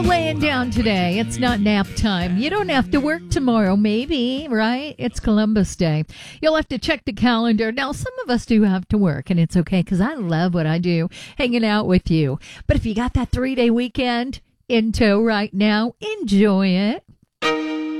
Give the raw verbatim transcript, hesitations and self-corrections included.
Laying down today. It's not nap time. You don't have to work tomorrow, maybe, right? It's Columbus Day. You'll have to check the calendar. Now, some of us do have to work, and it's okay because I love what I do, hanging out with you. But if you got that three-day weekend in tow right now, enjoy it.